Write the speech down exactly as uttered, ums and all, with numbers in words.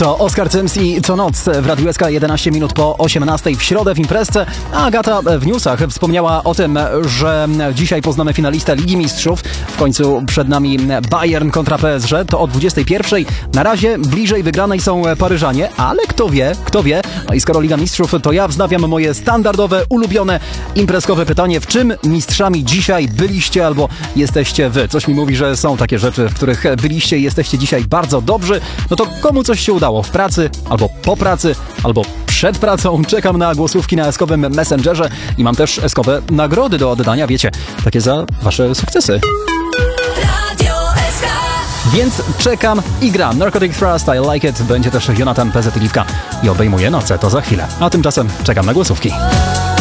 To Oskar Cyms i Co noc w Radiu S K, jedenaście minut po osiemnastej w środę w imprezce. A Agata w newsach wspomniała o tym, że dzisiaj poznamy finalistę Ligi Mistrzów. W końcu przed nami Bayern kontra P S G. To o dwudziestej pierwszej. Na razie bliżej wygranej są Paryżanie, ale kto wie, kto wie. No i skoro Liga Mistrzów, to ja wznawiam moje standardowe, ulubione, imprezkowe pytanie. W czym mistrzami dzisiaj byliście albo jesteście wy? Coś mi mówi, że są takie rzeczy, w których byliście i jesteście dzisiaj bardzo dobrzy. No to komu coś się udało? W pracy, albo po pracy, albo przed pracą. Czekam na głosówki na eskowym Messengerze i mam też eskowe nagrody do oddania, wiecie, takie za wasze sukcesy. Więc czekam i gram. Narcotic Thrust, I Like It. Będzie też Jonathan P Z i Liwka i obejmuje noce, to za chwilę. A tymczasem czekam na głosówki.